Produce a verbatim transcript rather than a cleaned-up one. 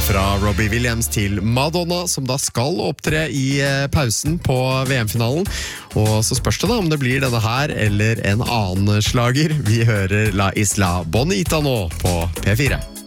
fra Robbie Williams til Madonna, som da skal opptre i pausen på V M-finalen. Og så spørs det da om det blir denne her eller en annen slager. Vi hører La Isla Bonita nå på P fire.